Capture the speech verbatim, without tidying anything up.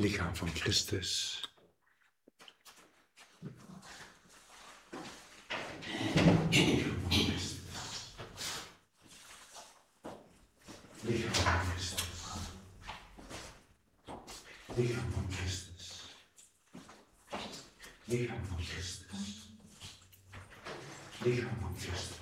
lichaam van Christus. Lichaam van Christus. Lichaam van Christus. Lichaam van Christus. Lichaam van Christus. Lichaam van Christus.